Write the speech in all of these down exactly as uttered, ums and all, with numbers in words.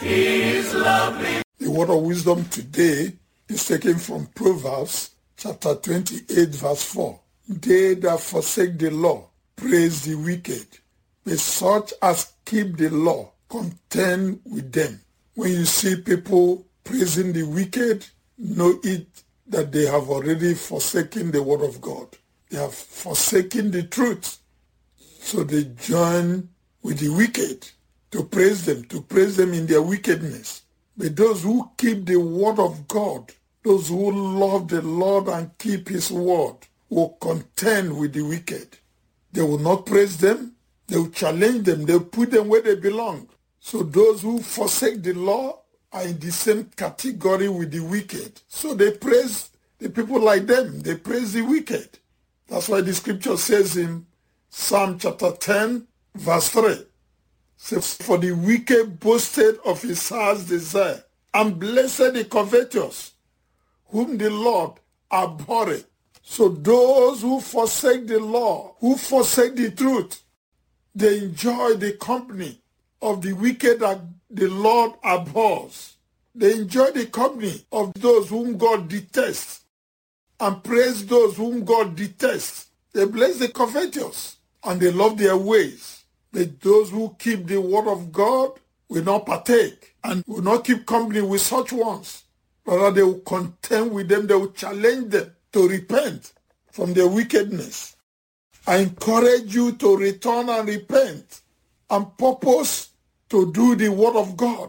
is lovely. The word of wisdom today is taken from Proverbs chapter twenty-eight verse four. They that forsake the law praise the wicked, but such as keep the law contend with them. When you see people praising the wicked, know it that they have already forsaken the word of God. They have forsaken the truth. So they join with the wicked to praise them, to praise them in their wickedness. But those who keep the word of God, those who love the Lord and keep his word, will contend with the wicked. They will not praise them. They will challenge them. They will put them where they belong. So those who forsake the law are in the same category with the wicked. So they praise the people like them. They praise the wicked. That's why the scripture says in Psalm chapter ten, verse three, says, for the wicked boasted of his heart's desire, and blessed the covetous, whom the Lord abhorreth. So those who forsake the law, who forsake the truth, they enjoy the company of the wicked that the Lord abhors. They enjoy the company of those whom God detests and praise those whom God detests. They bless the covetous and they love their ways. But those who keep the word of God will not partake and will not keep company with such ones. Rather, they will contend with them. They will challenge them to repent from their wickedness. I encourage you to return and repent and purpose to do the word of God.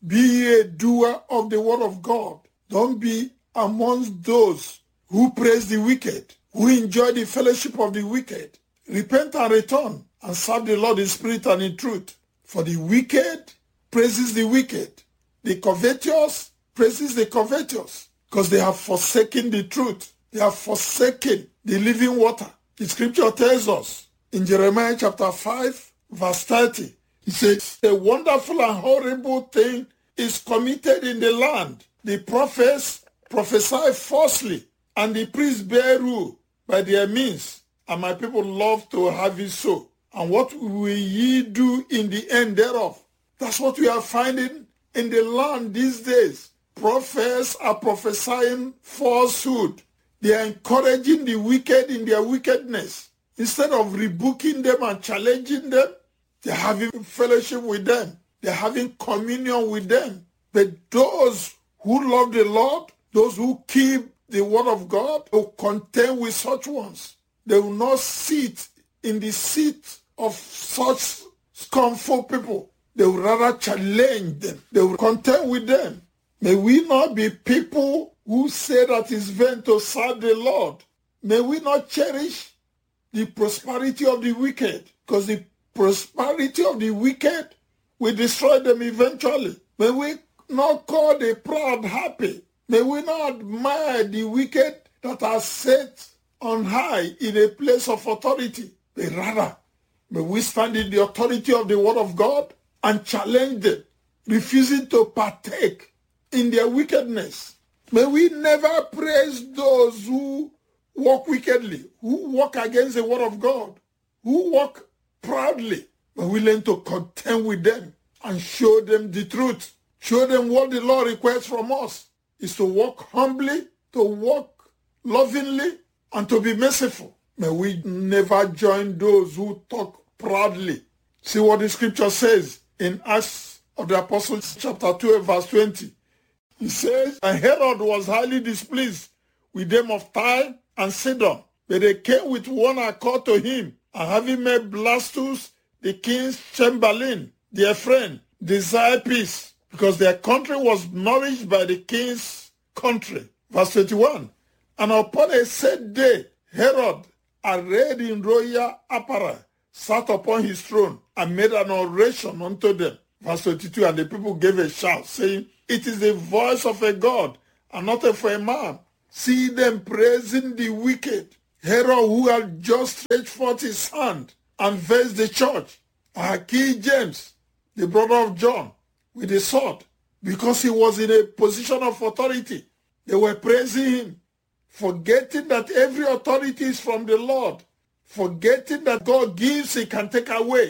Be a doer of the word of God. Don't be amongst those who praise the wicked, who enjoy the fellowship of the wicked. Repent and return and serve the Lord in spirit and in truth. For the wicked praises the wicked. The covetous praises the covetous, because they have forsaken the truth. They have forsaken the living water. The scripture tells us in Jeremiah chapter five, verse thirty, it says, a wonderful and horrible thing is committed in the land. The prophets prophesy falsely, and the priests bear rule by their means, and my people love to have it so. And what will ye do in the end thereof? That's what we are finding in the land these days. Prophets are prophesying falsehood. They are encouraging the wicked in their wickedness. Instead of rebuking them and challenging them, they're having fellowship with them. They're having communion with them. But those who love the Lord, those who keep the word of God, will contend with such ones. They will not sit in the seat of such scornful people. They will rather challenge them. They will contend with them. May we not be people who say that it's vain to serve the Lord. May we not cherish the prosperity of the wicked, because the prosperity of the wicked will destroy them eventually. May we not call the proud happy. May we not admire the wicked that are set on high in a place of authority. But rather, may we stand in the authority of the word of God and challenge them, refusing to partake in their wickedness. May we never praise those who walk wickedly, who walk against the word of God, who walk proudly. But we learn to contend with them and show them the truth. Show them what the Lord requires from us is to walk humbly, to walk lovingly, and to be merciful. May we never join those who talk proudly. See what the scripture says in Acts of the Apostles chapter two verse twenty. He says, and Herod was highly displeased with them of Tyre and Sidon, but they came with one accord to him, and having made Blastus the king's chamberlain, their friend, desired peace, because their country was nourished by the king's country. Verse twenty-one, and upon a set day, Herod, arrayed in royal apparel, sat upon his throne and made an oration unto them. Verse twenty-two, and the people gave a shout, saying, it is the voice of a God, and not of a man. See them praising the wicked. Herod, who had just stretched forth his hand and vexed the church, and killed James, the brother of John, with a sword, because he was in a position of authority. They were praising him, forgetting that every authority is from the Lord, forgetting that God gives, he can take away.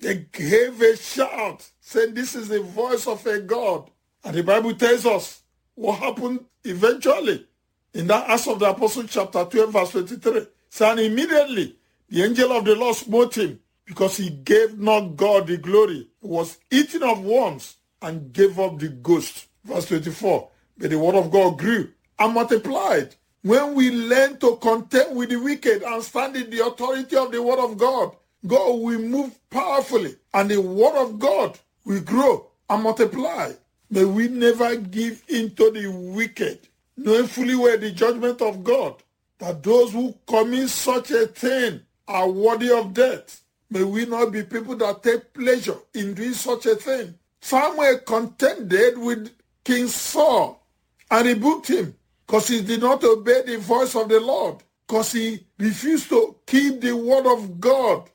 They gave a shout, saying, this is the voice of a God. And the Bible tells us what happened eventually. In that Acts of the Apostles chapter twelve verse twenty-three. So, and immediately the angel of the Lord smote him, because he gave not God the glory. He was eaten of worms and gave up the ghost. Verse twenty-four. But the word of God grew and multiplied. When we learn to contend with the wicked and stand in the authority of the word of God, God will move powerfully, and the word of God will grow and multiply. May we never give in to the wicked, knowing fully well the judgment of God, that those who commit such a thing are worthy of death. May we not be people that take pleasure in doing such a thing. Samuel contended with King Saul and rebuked him, because he did not obey the voice of the Lord, because he refused to keep the word of God.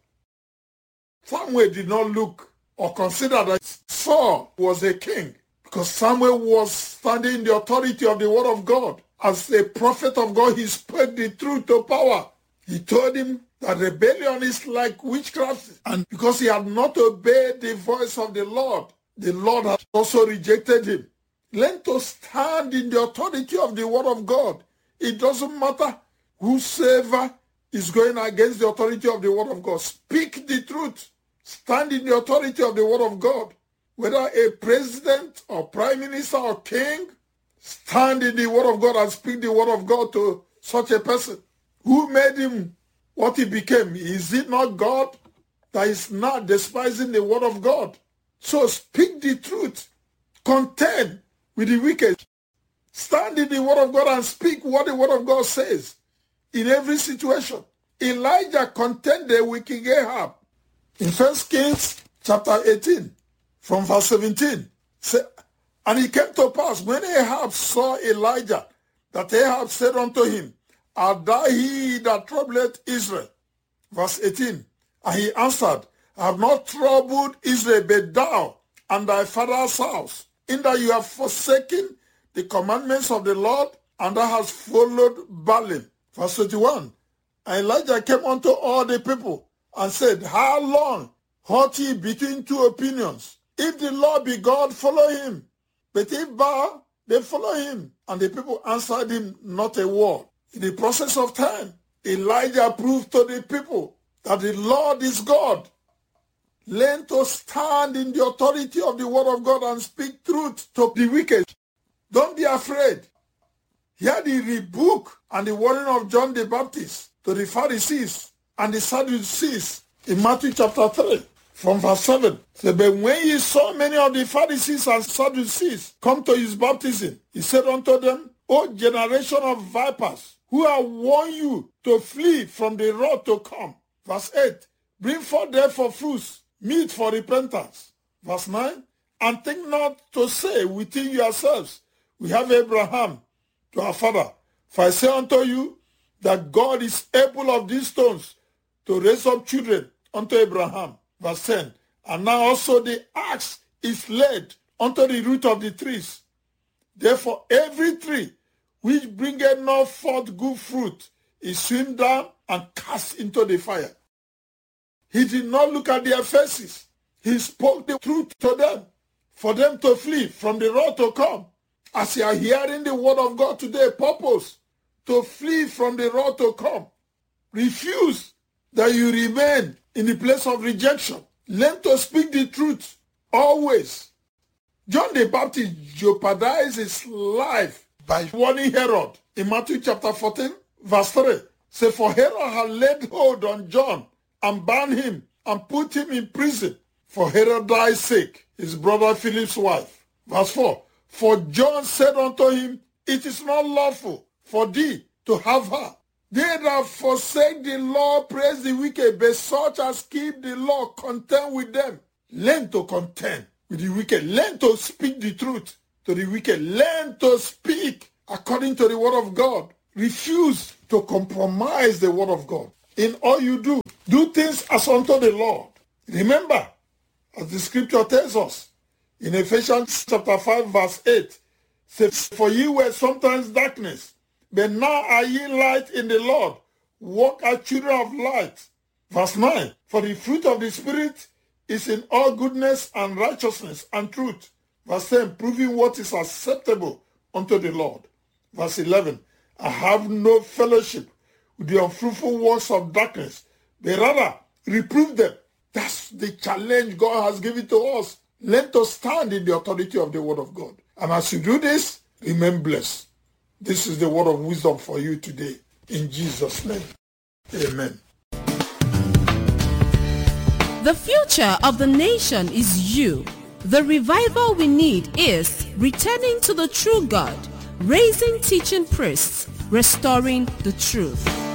Samuel did not look or consider that Saul was a king, because Samuel was standing in the authority of the word of God. As a prophet of God, he spoke the truth to power. He told him that rebellion is like witchcraft, and because he had not obeyed the voice of the Lord, the Lord had also rejected him. Learn to stand in the authority of the word of God. It doesn't matter whosoever is going against the authority of the word of God. Speak the truth. Stand in the authority of the word of God. Whether a president or prime minister or king, stand in the word of God and speak the word of God to such a person. Who made him what he became? Is it not God that is not despising the word of God? So speak the truth. Contend with the wicked. Stand in the word of God and speak what the word of God says in every situation. Elijah contended with King Ahab. In First Kings chapter eighteen, from verse seventeen, say, and it came to pass, when Ahab saw Elijah, that Ahab said unto him, art thou he that troubleth Israel? Verse eighteen, and he answered, I have not troubled Israel, but thou and thy father's house, in that you have forsaken the commandments of the Lord, and thou hast followed Baalim. Verse twenty-one, and Elijah came unto all the people, and said, how long halt ye between two opinions? If the Lord be God, follow him. But if Baal, they follow him. And the people answered him not a word. In the process of time, Elijah proved to the people that the Lord is God. Learn to stand in the authority of the word of God and speak truth to the wicked. Don't be afraid. Hear the rebuke and the warning of John the Baptist to the Pharisees and the Sadducees in Matthew chapter three, from verse seven. So, but when he saw many of the Pharisees and Sadducees come to his baptism, he said unto them, O generation of vipers, who have warned you to flee from the wrath to come. Verse eight, bring forth therefore fruits, meet for repentance. Verse nine, and think not to say within yourselves, we have Abraham to our father. For I say unto you, that God is able of these stones to raise up children unto Abraham. Verse ten, and now also the axe is laid unto the root of the trees. Therefore every tree which bringeth not forth good fruit is hewn down and cast into the fire. He did not look at their faces. He spoke the truth to them, for them to flee from the wrath to come. As you are hearing the word of God today, purpose to flee from the wrath to come. Refuse that you remain in the place of rejection. Learn to speak the truth always. John the Baptist jeopardized his life by warning Herod in Matthew chapter fourteen, verse three. Say, for Herod had laid hold on John and bound him and put him in prison for Herod's sake, his brother Philip's wife. Verse four. For John said unto him, it is not lawful for thee to have her. They that forsake the law praise the wicked, but such as keep the law contend with them. Learn to contend with the wicked. Learn to speak the truth to the wicked. Learn to speak according to the word of God. Refuse to compromise the word of God. In all you do, do things as unto the Lord. Remember, as the scripture tells us, in Ephesians chapter five, verse eight, says, for ye were sometimes darkness, but now are ye light in the Lord. Walk as children of light. Verse nine, for the fruit of the Spirit is in all goodness and righteousness and truth. Verse ten, proving what is acceptable unto the Lord. Verse eleven, I have no fellowship with the unfruitful works of darkness, but rather reprove them. That's the challenge God has given to us. Learn to stand in the authority of the word of God. And as you do this, remain blessed. This is the word of wisdom for you today. In Jesus' name, amen. The future of the nation is you. The revival we need is returning to the true God, raising teaching priests, restoring the truth.